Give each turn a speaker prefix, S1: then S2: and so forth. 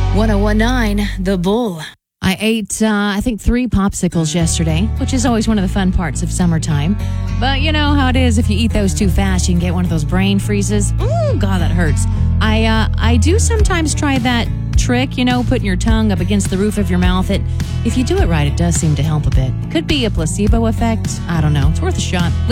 S1: 1019 The Bull. I ate, I think, 3 popsicles yesterday, which is always one of the fun parts of summertime. But you know how it is. If you eat those too fast, you can get one of those brain freezes. Oh, God, that hurts. I do sometimes try that trick, putting your tongue up against the roof of your mouth. If you do it right, it does seem to help a bit. Could be a placebo effect. I don't know. It's worth a shot.